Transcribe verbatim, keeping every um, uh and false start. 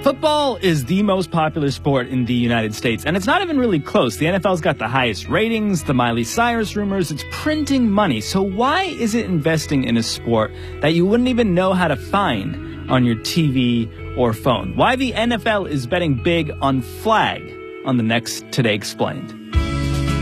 Football is the most popular sport in the United States, and it's not even really close. The N F L's got the highest ratings, the Miley Cyrus rumors, it's printing money. So why is it investing in a sport that you wouldn't even know how to find on your T V or phone? Why the N F L is betting big on flag on the next Today Explained.